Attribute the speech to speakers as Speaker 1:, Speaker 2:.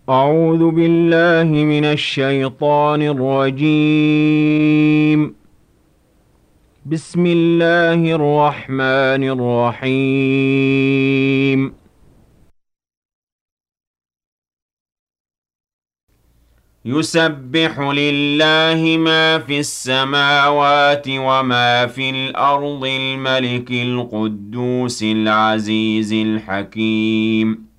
Speaker 1: أعوذ بالله من الشيطان الرجيم. بسم الله الرحمن الرحيم. يسبح لله ما في السماوات وما في الأرض الملك القدوس العزيز الحكيم